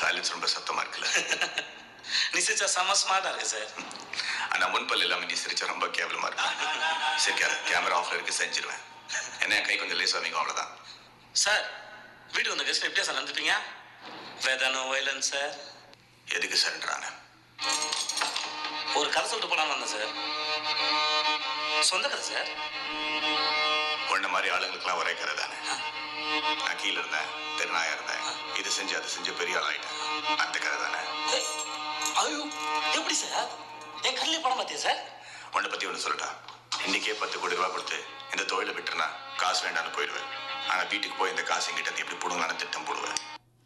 Silence ரொம்ப சத்தமா இருக்குல்ல. நீ சிரிச்சா செம்ம ஸ்மார்ட்டா இருக்கு சார். ஆனா முன்பல் இல்லாம நீ சிரிச்சா ரொம்ப கேவலமா இருக்கு. சிரிக்காத, கேமரா ஆஃப்ல இருக்கு, செஞ்சிருவேன். என்ன கை கொஞ்சம் லேசா வைங்க, அவ்வளவுதான். சார் வீட்டுக்கு வந்த கெஸ்ட் எப்படியா சார் நடந்துப்பீங்க? வேதானோ violence sir. எதுக்கு சார்ன்றாங்க? ஒரு கதை சொல்லிட்டு போலான்னு வந்தேன் சார். சொந்த கதை சார். உன்ன மாதிரி ஆளுங்களுக்குலாம் ஒரே கதை தானே. நான் கீழே இருந்தேன், தெருநாயா இருந்தேன், இது செஞ்சு அது செஞ்சு பெரிய ஆள் ஆயிட்டேன். அந்த கதை தானே. ஐயோ எப்படி சார்? என் கல்லே படம் பார்த்தியா சார்? உன்னை பத்தி ஒன்று சொல்லிட்டா. இன்னைக்கே 10 கோடி ரூபாய் கொடுத்து இந்த தொழிலை விட்டுருனா காசு வேண்டான்னு போயிடுவேன். ஆனா வீட்டுக்கு போய் இந்த காசு எங்கிட்ட எப்படி போடுங்கன்னு திட்டம் போடுவேன்.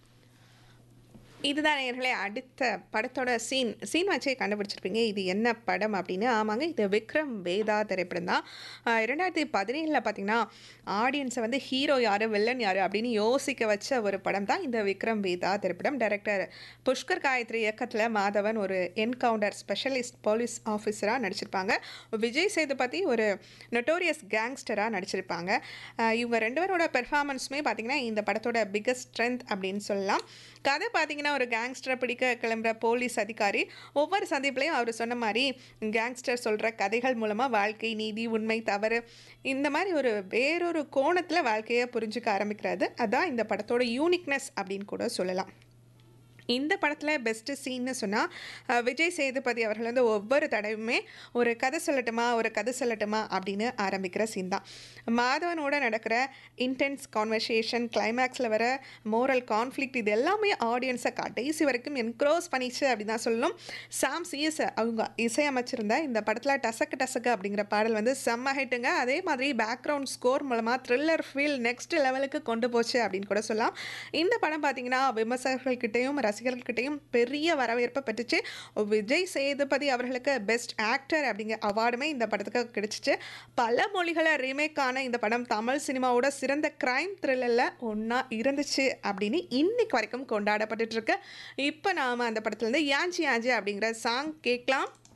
இதுதான் நேயர்களே அடுத்த படத்தோட சீன் வச்சே கண்டுபிடிச்சிருப்பீங்க இது என்ன படம் அப்படின்னு. ஆமாங்க, இது விக்ரம் வேதா திரைப்படம் தான். 2017 பார்த்தீங்கன்னா ஆடியன்ஸை வந்து ஹீரோ யார் வில்லன் யார் அப்படின்னு யோசிக்க வச்ச ஒரு படம் தான் இந்த விக்ரம் வேதா திரைப்படம். டைரக்டர் புஷ்கர் காயத்ரி இயக்கத்தில் மாதவன் ஒரு என்கவுண்டர் ஸ்பெஷலிஸ்ட் போலீஸ் ஆஃபீஸராக நடிச்சிருப்பாங்க. விஜய் சேதுபதி ஒரு நொட்டோரியஸ் கேங்ஸ்டராக நடிச்சிருப்பாங்க. இவங்க 2 பேரோட பெர்ஃபார்மன்ஸுமே பார்த்திங்கன்னா இந்த படத்தோட பிக்கஸ்ட் ஸ்ட்ரென்த் அப்படின்னு சொல்லலாம். கதை பார்த்திங்கன்னா ஒரு கேங்ஸ்டரை பிடிக்க கிளம்புற போலீஸ் அதிகாரி ஒவ்வொரு சந்திப்புலையும் அவர் சொன்ன மாதிரி கேங்ஸ்டர் சொல்கிற கதைகள் மூலமாக வாழ்க்கை, நீதி, உண்மை, தவறு இந்த மாதிரி ஒரு வேறொரு கோணத்தில் வாழ்க்கையை புரிஞ்சுக்க ஆரம்பிக்கிறது. அதுதான் இந்த படத்தோட யூனிக்னஸ் அப்படின்னு கூட சொல்லலாம். இந்த படத்தில் பெஸ்ட்டு சீன்னு சொன்னால் விஜய் சேதுபதி அவர்கள் வந்து ஒவ்வொரு தடவையுமே ஒரு கதை சொல்லட்டுமா அப்படின்னு ஆரம்பிக்கிற சீன் தான். மாதவனோட நடக்கிற இன்டென்ஸ் கான்வர்சேஷன், கிளைமேக்ஸில் வர மோரல் கான்ஃப்ளிக்ட், இது எல்லாமே ஆடியன்ஸை கடைசி வரைக்கும் என்க்ரோஸ் பண்ணிச்சு அப்படின்னு தான் சொல்லணும். சாம் சிஎஸ் அவங்க இசையமைச்சிருந்த இந்த படத்தில் டசக்கு அப்படிங்கிற பாடல் வந்து செம்ம ஹிட்டுங்க. அதே மாதிரி பேக்ரவுண்ட் ஸ்கோர் மூலமாக த்ரில்லர் ஃபீல் நெக்ஸ்ட் லெவலுக்கு கொண்டு போச்சு அப்படின்னு கூட சொல்லலாம். இந்த படம் பார்த்திங்கன்னா விமர்சகர்கள்கிட்டையும் ரசிகர்கள்கிட்டையும் பெரிய வரவேற்பை பெற்றுச்சு. விஜய் சேதுபதி அவர்களுக்கு பெஸ்ட் ஆக்டர் அப்படிங்கிற அவார்டுமே இந்த படத்துக்கு கிடைச்சிச்சு. பல மொழிகளை ரீமேக் ஆன இந்த படம் தமிழ் சினிமாவோட சிறந்த கிரைம் த்ரில்லரில் ஒன்றா இருந்துச்சு அப்படின்னு இன்னைக்கு வரைக்கும் கொண்டாடப்பட்டுட்டு இருக்கு. இப்போ நாம் அந்த படத்துலேருந்து யாஞ்சி யாஞ்சி அப்படிங்கிற சாங் கேட்கலாம்.